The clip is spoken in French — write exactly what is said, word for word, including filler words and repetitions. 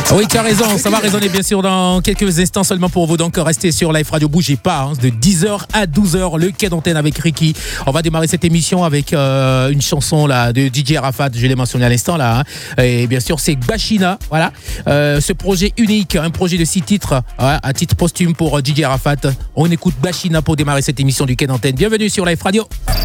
Oui, tu as raison, ça va résonner bien sûr dans quelques instants seulement pour vous. Donc restez sur Live Radio, bougez pas, hein, de dix heures à douze heures, le quai d'antenne avec Ricky. On va démarrer cette émission avec euh, une chanson là de D J Arafat, je l'ai mentionné à l'instant là, hein, et bien sûr c'est Bachina, voilà, euh, ce projet unique, un projet de six titres, ouais, à titre posthume pour D J Arafat. On écoute Bachina pour démarrer cette émission du quai d'antenne. Bienvenue sur Live Radio.